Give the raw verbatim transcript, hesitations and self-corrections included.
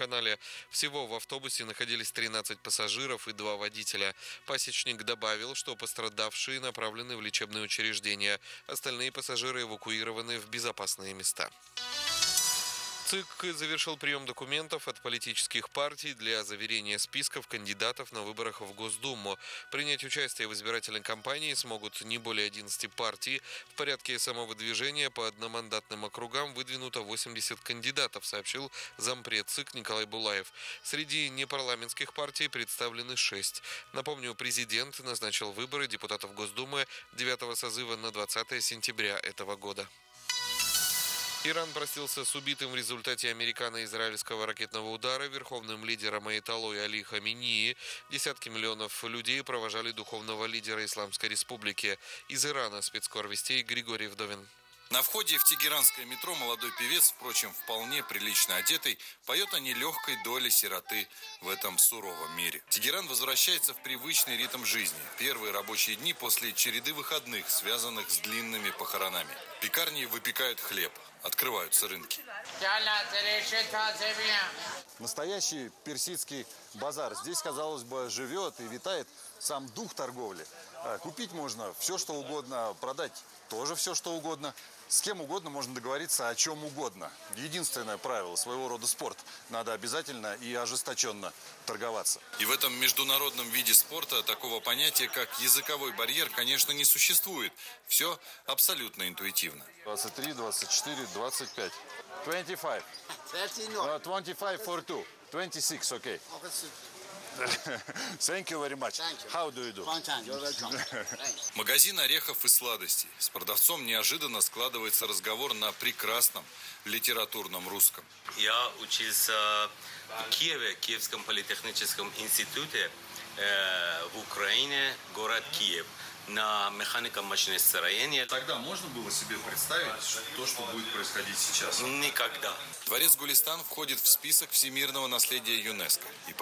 телеграм-канале. Всего в автобусе находились тринадцать пассажиров и два водителя. Пасечник добавил, что пострадавшие направлены в лечебные учреждения. Остальные пассажиры эвакуированы в безопасные места. ЦИК завершил прием документов от политических партий для заверения списков кандидатов на выборах в Госдуму. Принять участие в избирательной кампании смогут не более одиннадцати партий. В порядке самовыдвижения по одномандатным округам выдвинуто восемьдесят кандидатов, сообщил зампред ЦИК Николай Булаев. Среди непарламентских партий представлены шесть. Напомню, президент назначил выборы депутатов Госдумы девятого созыва на двадцатое сентября этого года. Иран простился с убитым в результате американо-израильского ракетного удара верховным лидером аятоллой Али Хаминеи. Десятки миллионов людей провожали духовного лидера Исламской Республики. Из Ирана спецкор вестей Григорий Вдовин. На входе в тегеранское метро молодой певец, впрочем, вполне прилично одетый, поет о нелегкой доле сироты в этом суровом мире. Тегеран возвращается в привычный ритм жизни. Первые рабочие дни после череды выходных, связанных с длинными похоронами. Пекарни выпекают хлеб, открываются рынки. Настоящий персидский базар. Здесь, казалось бы, живет и витает сам дух торговли. Купить можно все, что угодно, продать тоже все, что угодно. С кем угодно можно договориться о чем угодно. Единственное правило, своего рода спорт. Надо обязательно и ожесточенно торговаться. И в этом международном виде спорта такого понятия, как языковой барьер, конечно, не существует. Все абсолютно интуитивно. двадцать три, двадцать четыре, двадцать пять. двадцать пять. Uh, двадцать пять for two. двадцать шесть, okay. Thank you very much. How do you do? Магазин орехов и сладостей. С продавцом неожиданно складывается разговор на прекрасном литературном русском. Я учился в Киеве, Киевском политехническом институте, э, в Украине, город Киев, на механико-машиностроение. Тогда можно было себе представить то, что будет происходить сейчас? Никогда. Дворец Гулистан входит в список всемирного наследия ЮНЕСКО. И